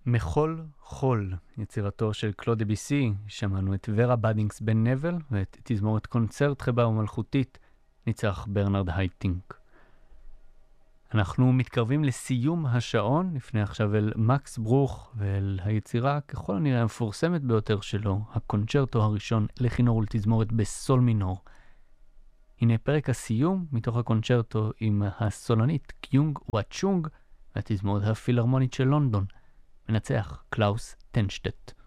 מחול חול, יצירתו של קלוד דביסי. שמענו את ורה בדינגס בן נבל ואת תזמורת קונצרט חבה ומלכותית ניצח ברנרד הייטינק. אנחנו מתקרבים לסיום השעון, לפני עכשיו אל מקס ברוך ואל היצירה ככל הנראה המפורסמת ביותר שלו, הקונצ'רטו הראשון לכינור ולתזמורת בסול מינור. הנה פרק הסיום מתוך הקונצ'רטו עם הסולנית קיונג וואצ'ונג והתזמורת הפילהרמונית של לונדון. מנצח קלאוס טנשטט.